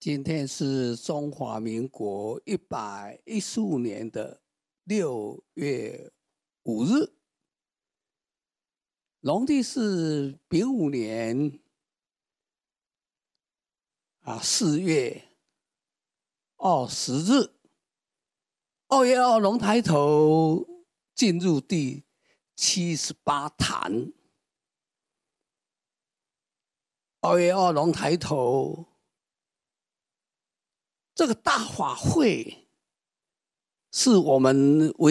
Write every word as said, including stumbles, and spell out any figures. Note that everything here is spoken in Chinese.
今天是中华民国一百一十五年的六月五日，农历是丙午年啊四月二十日。二月二龙抬头进入第七十八坛。二月二龙抬头，这个大法会是我们唯